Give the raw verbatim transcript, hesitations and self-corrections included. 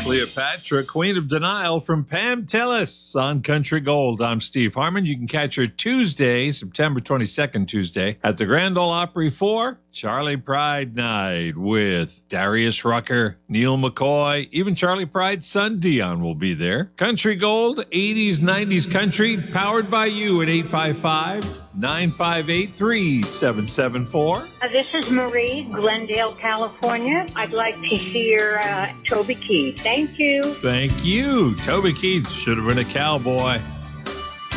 Cleopatra, Queen of Denial from Pam Tillis on Country Gold. I'm Steve Harmon. You can catch her Tuesday, September twenty-second, Tuesday, at the Grand Ole Opry for Charlie Pride Night with Darius Rucker, Neil McCoy, even Charlie Pride's son Dion will be there. Country Gold, eighties, nineties country, powered by you at eight five five, nine five eight, three seven seven four. Uh, this is Marie, Glendale, California. I'd like to hear uh, Toby Keith. Thank you. Thank you. Toby Keith should have been a cowboy.